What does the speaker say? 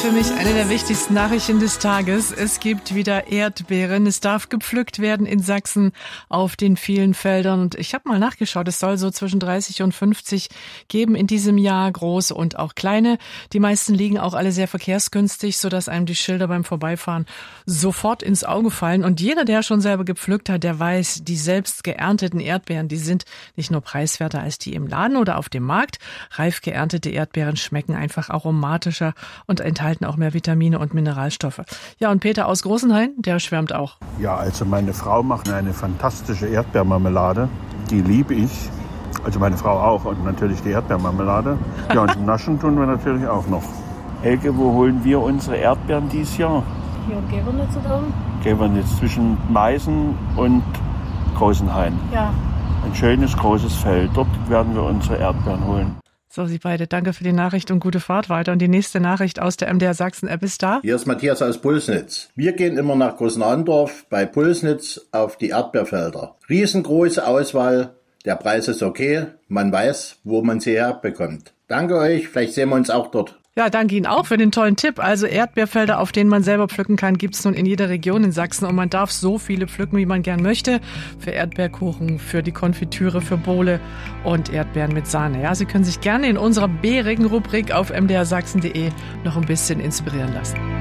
für mich eine der wichtigsten Nachrichten des Tages. Es gibt wieder Erdbeeren. Es darf gepflückt werden in Sachsen auf den vielen Feldern. Und ich habe mal nachgeschaut, es soll so zwischen 30 und 50 geben in diesem Jahr, große und auch kleine. Die meisten liegen auch alle sehr verkehrsgünstig, sodass einem die Schilder beim Vorbeifahren sofort ins Auge fallen. Und jeder, der schon selber gepflückt hat, der weiß, die selbst geernteten Erdbeeren, die sind nicht nur preiswerter als die im Laden oder auf dem Markt. Reif geerntete Erdbeeren schmecken einfach aromatischer und enthalten auch mehr Vitamine und Mineralstoffe. Ja, und Peter aus Großenhain, der schwärmt auch. Ja, also meine Frau macht eine fantastische Erdbeermarmelade. Die liebe ich. Also meine Frau auch und natürlich die Erdbeermarmelade. Ja, und naschen tun wir natürlich auch noch. Elke, wo holen wir unsere Erdbeeren dieses Jahr? Hier in Gevernitz oder? Gevernitz, zwischen Meißen und Großenhain. Ja. Ein schönes, großes Feld. Dort werden wir unsere Erdbeeren holen. So, Sie beide, danke für die Nachricht und gute Fahrt weiter. Und die nächste Nachricht aus der MDR Sachsen-App ist da. Hier ist Matthias aus Pulsnitz. Wir gehen immer nach Großenahndorf bei Pulsnitz auf die Erdbeerfelder. Riesengroße Auswahl, der Preis ist okay, man weiß, wo man sie herbekommt. Danke euch, vielleicht sehen wir uns auch dort. Ja, danke Ihnen auch für den tollen Tipp. Also Erdbeerfelder, auf denen man selber pflücken kann, gibt's nun in jeder Region in Sachsen. Und man darf so viele pflücken, wie man gern möchte. Für Erdbeerkuchen, für die Konfitüre, für Bowle und Erdbeeren mit Sahne. Ja, Sie können sich gerne in unserer bärigen Rubrik auf mdrsachsen.de noch ein bisschen inspirieren lassen.